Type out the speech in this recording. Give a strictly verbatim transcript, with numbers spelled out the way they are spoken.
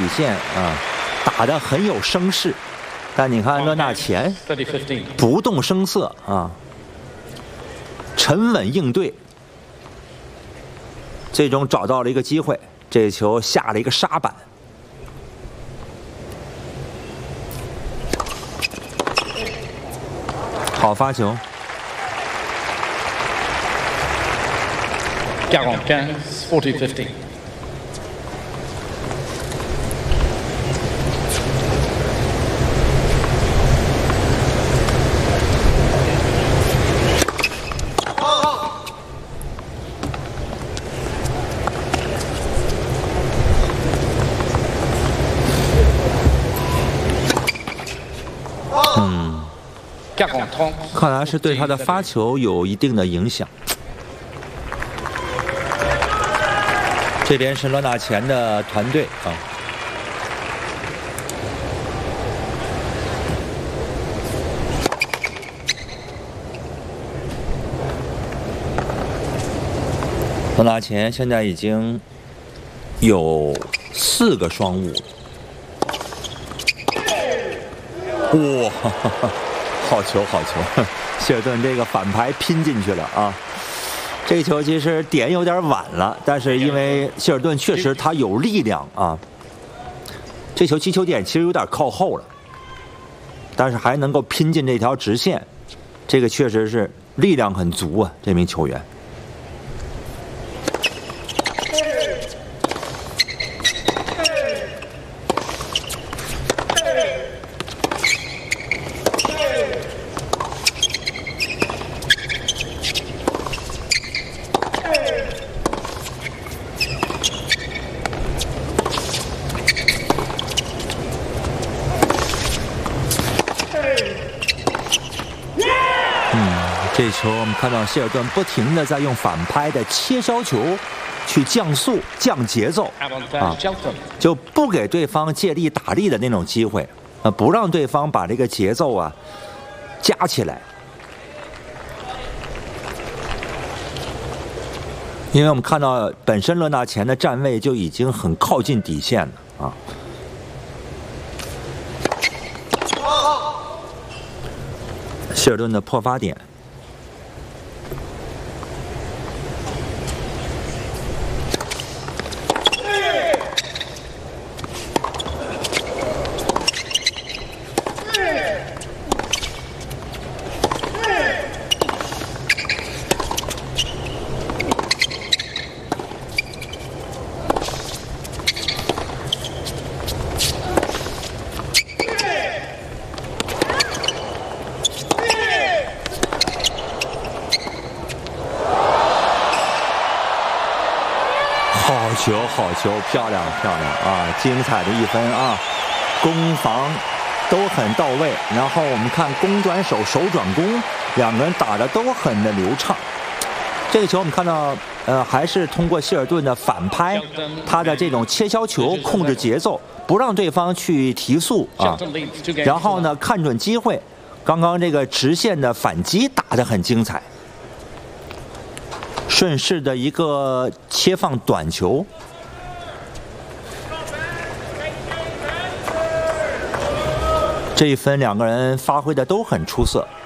线啊，打得很有声势。但你看勒纳前不动声色啊，沉稳应对，最终找到了一个机会，这球下了一个沙板。好发球。 quarante-quinze, forty fifteen. 嗯，看来是对他的发球有一定的影响。这边是勒纳前的团队啊。勒纳前现在已经有四个双误了。哇，好球好球！谢尔顿这个反拍拼进去了啊！这球其实点有点晚了，但是因为谢尔顿确实他有力量啊，这球击球点其实有点靠后了，但是还能够拼进这条直线，这个确实是力量很足啊，这名球员。这球我们看到谢尔顿不停地在用反拍的切削球去降速、降节奏啊，就不给对方借力打力的那种机会，啊，不让对方把这个节奏啊加起来。因为我们看到本身勒纳前的站位就已经很靠近底线了啊。谢尔顿的破发点。好球，好球，漂亮，漂亮啊！精彩的一分啊！攻防都很到位，然后我们看攻转手，手转攻，两个人打的都很的流畅。这个球我们看到，呃，还是通过谢尔顿的反拍，他的这种切削球控制节奏，不让对方去提速啊。然后呢，看准机会，刚刚这个直线的反击打得很精彩。顺势的一个切放短球，这一分两个人发挥的都很出色。